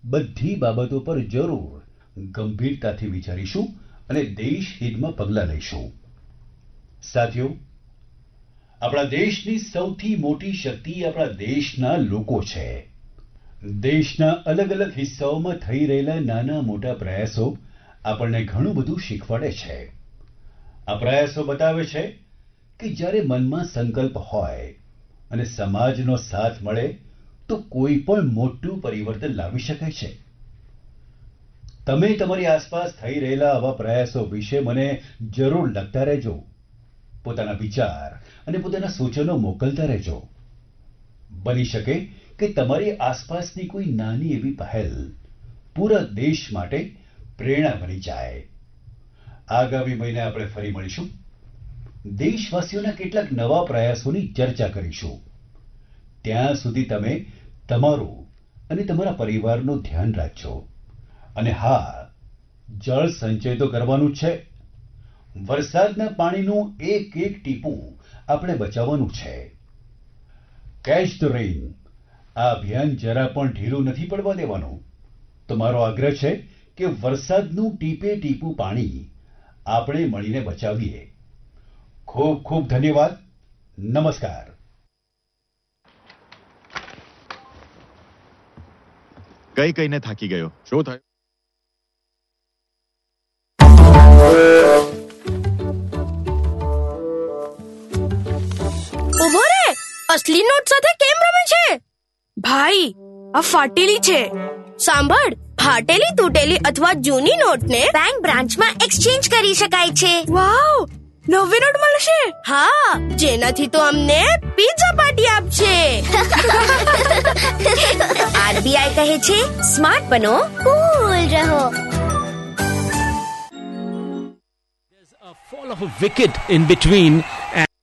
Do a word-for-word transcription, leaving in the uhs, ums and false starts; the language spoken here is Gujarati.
બધી બાબતો પર જરૂર ગંભીરતાથી વિચારીશું અને દેશ હિતમાં પગલાં લઈશું. સાથીઓ, આપણા દેશની સૌથી મોટી શક્તિ આપણા દેશના લોકો છે. દેશના અલગ અલગ હિસ્સાઓમાં થઈ રહેલા નાના મોટા પ્રયાસો આપણને ઘણું બધું શીખવાડે છે. આ પ્રયાસો બતાવે છે કે જ્યારે મનમાં સંકલ્પ હોય અને સમાજનો સાથ મળે તો કોઈ પણ મોટું પરિવર્તન લાવી શકાય છે. તમે તમારી આસપાસ થઈ રહેલા આવા પ્રયાસો વિશે મને જરૂર લખતા રહેજો. પોતાના વિચાર અને પોતાના સૂચનો મોકલતા રહેજો. બની શકે કે તમારી આસપાસની કોઈ નાની એવી પહેલ પૂરા દેશ માટે પ્રેરણા બની જાય. આગામી મહિને આપણે ફરી મળીશું. દેશવાસીઓના કેટલાક નવા પ્રયાસોની ચર્ચા કરીશું. ત્યાં સુધી તમે તમારું અને તમારા પરિવારનું ધ્યાન રાખજો. અને હા, જળ સંચય તો કરવાનું જ છે. વરસાદના પાણીનું એક એક ટીપું આપણે બચાવવાનું છે. કેચ ધ રેઇન આ અભિયાન જરા પણ ઢીલું નથી પડવા દેવાનું. તો મારો આગ્રહ છે કે વરસાદનું ટીપે ટીપું પાણી આપણે મળીને બચાવીએ. ખૂબ ખૂબ ધન્યવાદ. નમસ્કાર. કઈ કઈને થાકી ગયો. શું થયું? ઉભો રે! અસલી નોટ સાથે કેમ રમે છે? ભાઈ, આ ફાટેલી છે. સાંભળ, ફાટેલી તૂટેલી અથવા જૂની નોટને બેંક બ્રાન્ચમાં એક્સચેન્જ કરી શકાય છે. વાવ, નવી નોટ મળશે. હા, જેનાથી તો અમને પિઝા પાર્ટી આપશે. આરબીઆઈ કહે છે, સ્માર્ટ બનો, કૂલ રહો. There's a fall of a wicket in between.